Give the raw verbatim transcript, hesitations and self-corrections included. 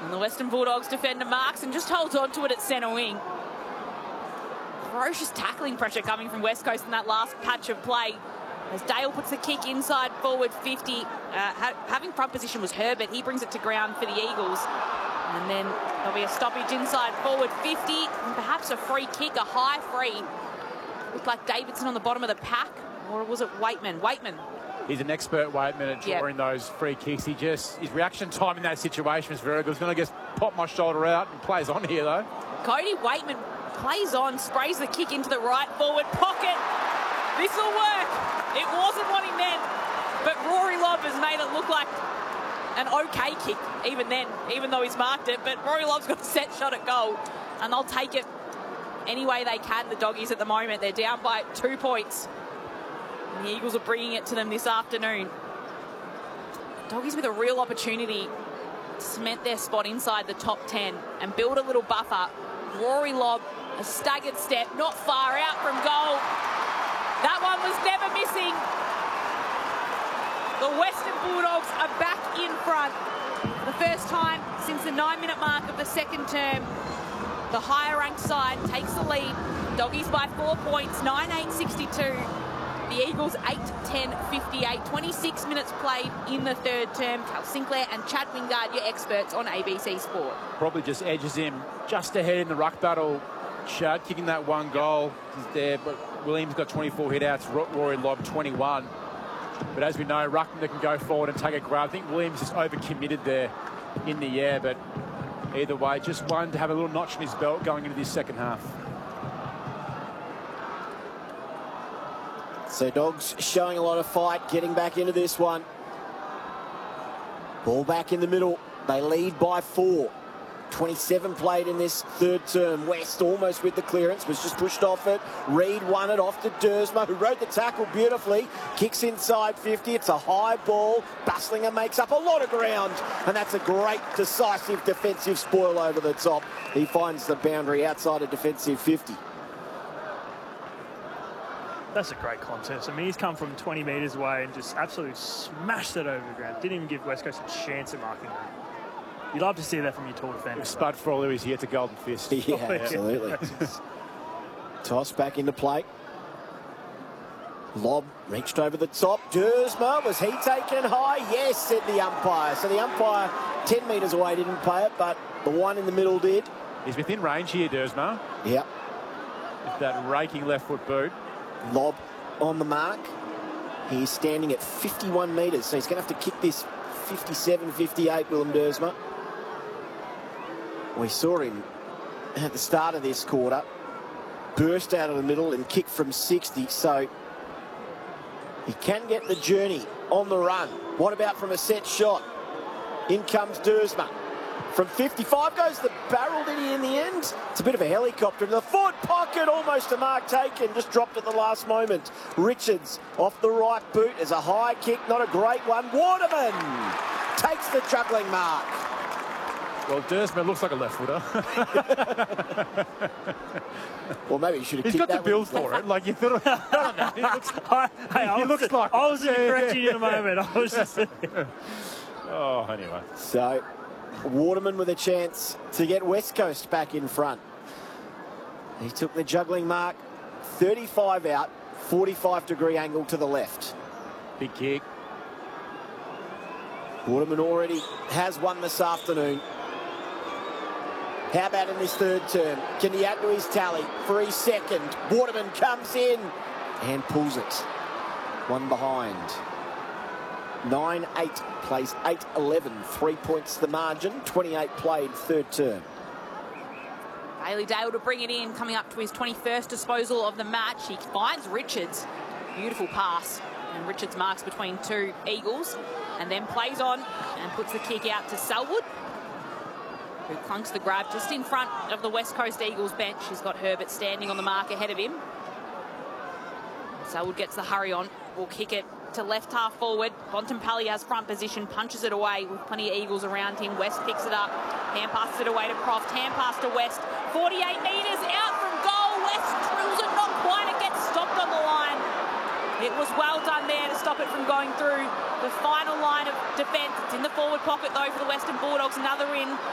And the Western Bulldogs defender marks and just holds on to it at centre wing. Ferocious tackling pressure coming from West Coast in that last patch of play. As Dale puts the kick inside forward fifty. Uh, ha having front position was Herbert. He brings it to ground for the Eagles. And then there'll be a stoppage inside forward fifty. And perhaps a free kick, a high free. Looked like Davidson on the bottom of the pack. Or was it Waitman? Waitman. He's an expert, Waitman, at drawing yep. those free kicks. He just, his reaction time in that situation was very good. He's going to just pop my shoulder out and plays on here, though. Cody Waitman plays on, sprays the kick into the right forward pocket. This will work. It wasn't what he meant, but Rory Lobb has made it look like an okay kick, even then, even though he's marked it. But Rory Lobb's got a set shot at goal, and they'll take it any way they can, the Doggies, at the moment. They're down by two points. And the Eagles are bringing it to them this afternoon. Doggies with a real opportunity to cement their spot inside the top ten and build a little buffer. Rory Lobb, a staggered step, not far out from goal. That one was never missing. The Western Bulldogs are back in front. For the first time since the nine-minute mark of the second term, the higher-ranked side takes the lead. Doggies by four points, nine eight sixty-two. The Eagles eight ten fifty-eight. twenty-six minutes played in the third term. Cal Sinclair and Chad Wingard, your experts on A B C Sport. Probably just edges him just ahead in the ruck battle. Chad kicking that one goal is there, but Williams got twenty-four hit-outs, Rory Lobb twenty-one. But as we know, ruckman can go forward and take a grab. I think Williams is overcommitted there in the air, but either way, just one to have a little notch in his belt going into this second half. So Dogs showing a lot of fight, getting back into this one. Ball back in the middle. They lead by four. twenty-seven played in this third term. West almost with the clearance, was just pushed off it. Reid won it off to Dersma, who rode the tackle beautifully. Kicks inside fifty. It's a high ball. Bustlinger makes up a lot of ground, and that's a great decisive defensive spoil over the top. He finds the boundary outside of defensive fifty. That's a great contest. I mean, he's come from twenty metres away and just absolutely smashed it over the ground. Didn't even give West Coast a chance at marking that. You'd love to see that from your tall defender. If Spud Frawley is here to golden fist. Yeah, oh, absolutely. Toss back into play. Lobb reached over the top. Dersma, was he taken high? Yes, said the umpire. So the umpire ten metres away didn't play it, but the one in the middle did. He's within range here, Dersma. Yep. With that raking left foot boot. Lobb on the mark. He's standing at fifty-one metres, so he's going to have to kick this fifty-seven fifty-eight, Willem Dersma. We saw him at the start of this quarter burst out of the middle and kick from sixty, so he can get the journey on the run. What about from a set shot? In comes Dersma. From fifty-five goes the barrel, did he, in the end? It's a bit of a helicopter in the forward pocket, almost a mark taken, just dropped at the last moment. Richards off the right boot as a high kick, not a great one. Waterman takes the juggling mark. Well, Dersma looks like a left footer. Well, maybe he should have He's kicked got that the build for it. Like, you thought, no, no, he looks, I, hey, I he was, looks like I was yeah, correcting yeah. you in a moment. I was just... Oh, anyway. So, Waterman with a chance to get West Coast back in front. He took the juggling mark, thirty-five out, forty-five degree angle to the left. Big kick. Waterman already has one this afternoon. How about in this third term? Can he add to his tally for his second? Waterman comes in and pulls it. One behind. nine eight plays eight eleven. Three points the margin. twenty-eight played third term. Bailey Dale to bring it in, coming up to his twenty-first disposal of the match. He finds Richards. Beautiful pass. And Richards marks between two Eagles and then plays on and puts the kick out to Selwood, who clunks the grab just in front of the West Coast Eagles bench. He's got Herbert standing on the mark ahead of him. Selwood gets the hurry on. Will kick it to left half forward. Bontempelli has front position, punches it away with plenty of Eagles around him. West picks it up. Hand passes it away to Croft. Hand pass to West. forty-eight metres out from goal. West drills it, not quite. It gets stopped on the line. It was well done there to stop it from going through the final line of defence. It's in the forward pocket though for the Western Bulldogs. Another in